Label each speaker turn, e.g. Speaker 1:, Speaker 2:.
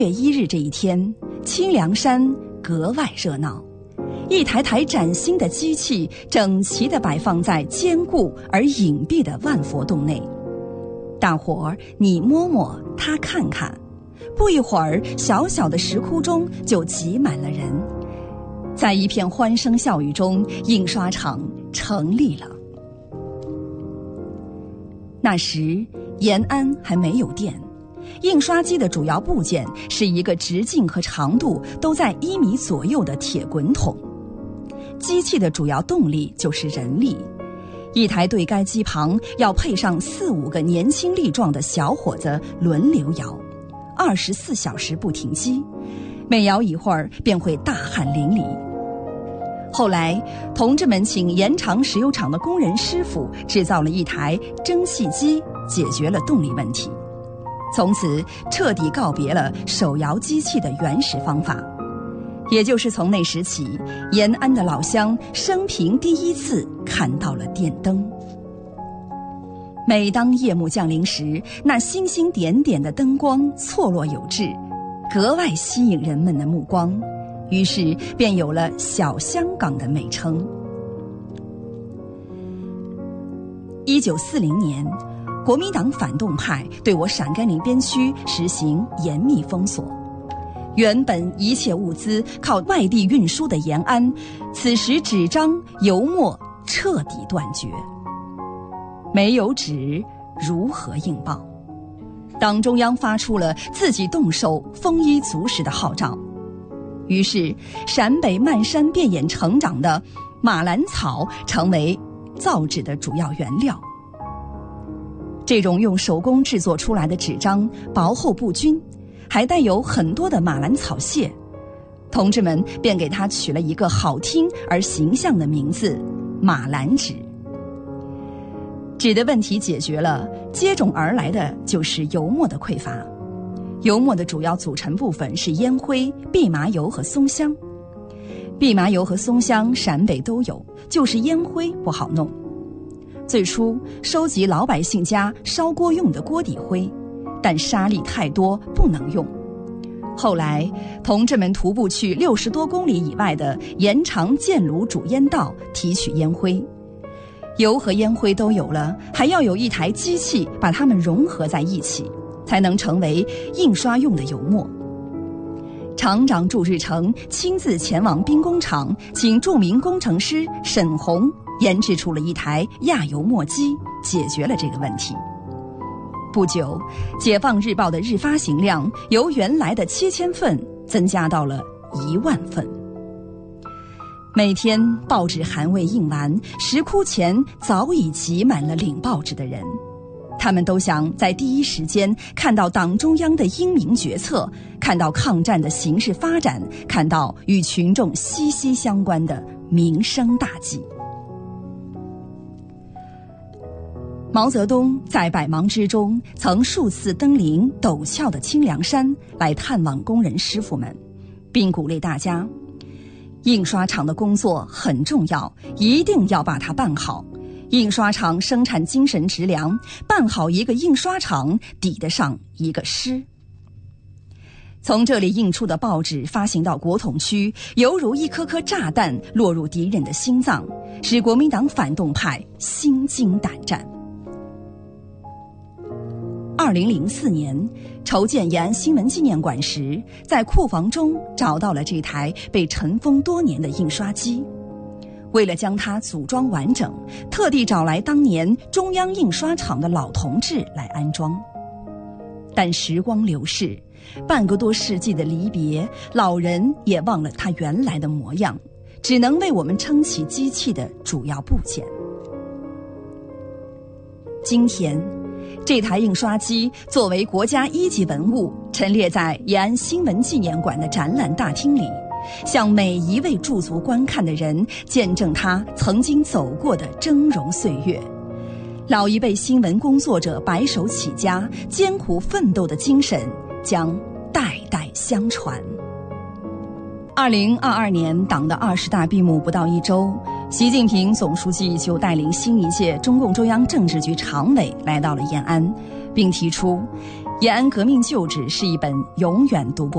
Speaker 1: 月1日这一天，清凉山格外热闹，一台台崭新的机器整齐地摆放在坚固而隐蔽的万佛洞内。大伙儿你摸摸，他看看，不一会儿，小小的石窟中就挤满了人。在一片欢声笑语中，印刷厂成立了。那时延安还没有电，印刷机的主要部件是一个直径和长度都在1米左右的铁滚筒。机器的主要动力就是人力，一台对该机旁要配上4、5个年轻力壮的小伙子轮流摇，24小时不停机，每摇一会儿便会大汗淋漓。后来同志们请延长石油厂的工人师傅制造了一台蒸汽机，解决了动力问题，从此彻底告别了手摇机器的原始方法。也就是从那时起，延安的老乡生平第一次看到了电灯。每当夜幕降临时，那星星点点的灯光错落有致，格外吸引人们的目光，于是便有了小香港的美称。1940年，国民党反动派对我陕甘宁边区实行严密封锁，原本一切物资靠外地运输的延安，此时纸张、油墨彻底断绝。没有纸，如何印报？党中央发出了自己动手丰衣足食的号召，于是陕北漫山遍野成长的马兰草成为造纸的主要原料。这种用手工制作出来的纸张薄厚不均，还带有很多的马兰草屑，同志们便给它取了一个好听而形象的名字——马兰纸。纸的问题解决了，接踵而来的就是油墨的匮乏。油墨的主要组成部分是烟灰、蓖麻油和松香。蓖麻油和松香陕北都有，就是烟灰不好弄。最初收集老百姓家烧锅用的锅底灰，但沙粒太多不能用。后来同志们徒步去60多公里以外的延长建炉主烟道提取烟灰。油和烟灰都有了，还要有一台机器把它们融合在一起，才能成为印刷用的油墨。厂长祝日成亲自前往兵工厂，请著名工程师沈洪研制出了一台压油墨机，解决了这个问题。不久，解放日报的日发行量由原来的7000份增加到了1万份。每天报纸还未印完，石窟前早已挤满了领报纸的人，他们都想在第一时间看到党中央的英明决策，看到抗战的形势发展，看到与群众息息相关的民生大计。毛泽东在百忙之中曾数次登临陡峭的清凉山来探望工人师傅们，并鼓励大家，印刷厂的工作很重要，一定要把它办好。印刷厂生产精神食粮，办好一个印刷厂抵得上一个师。从这里印出的报纸发行到国统区，犹如一颗颗炸弹落入敌人的心脏，使国民党反动派心惊胆战。2004年筹建延安新闻纪念馆时，在库房中找到了这台被尘封多年的印刷机。为了将它组装完整，特地找来当年中央印刷厂的老同志来安装。但时光流逝，半个多世纪的离别，老人也忘了他原来的模样，只能为我们撑起机器的主要部件。今天这台印刷机作为国家1级文物，陈列在延安新闻纪念馆的展览大厅里，向每一位驻足观看的人见证他曾经走过的峥嵘岁月。老一辈新闻工作者白手起家、艰苦奋斗的精神将代代相传。2022年党的20大闭幕不到1周，习近平总书记就带领新一届中共中央政治局常委来到了延安，并提出延安革命旧址是一本永远读不